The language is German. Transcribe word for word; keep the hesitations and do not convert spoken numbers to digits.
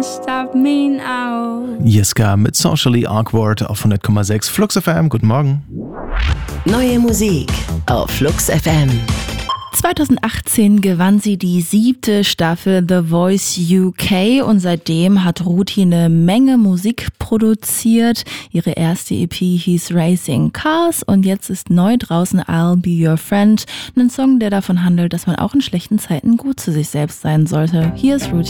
Stop me now. Jiska mit Socially Awkward auf hundert Komma sechs Flux F M. Guten Morgen. Neue Musik auf Flux F M. zweitausendachtzehn gewann sie die siebte Staffel The Voice U K und seitdem hat Ruti eine Menge Musik produziert. Ihre erste E P hieß Racing Cars und jetzt ist neu draußen I'll Be Your Friend, ein Song, der davon handelt, dass man auch in schlechten Zeiten gut zu sich selbst sein sollte. Hier ist Ruti.